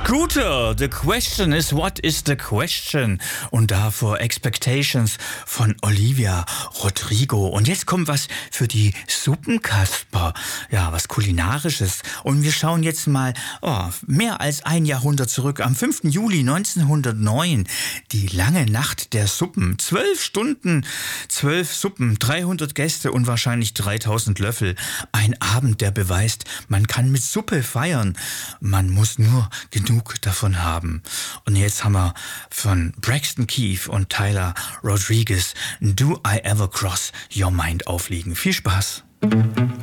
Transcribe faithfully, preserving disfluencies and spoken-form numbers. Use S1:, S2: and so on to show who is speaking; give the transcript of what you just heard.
S1: Scooter, the question is, what is the question? Und davor Expectations von Olivia Rodrigo. Und jetzt kommt was für die Suppenkasper. Ja, was Kulinarisches. Und wir schauen jetzt mal oh, mehr als ein Jahrhundert zurück. Am fünften Juli neunzehnhundertneun. Die lange Nacht der Suppen. Zwölf Stunden, zwölf Suppen, dreihundert Gäste und wahrscheinlich dreitausend Löffel. Ein Abend, der beweist, man kann mit Suppe feiern. Man muss nur genug davon haben. Und jetzt haben wir von Braxton Keith und Tyler Rodriguez Do I Ever Cross Your Mind aufliegen. Viel Spaß!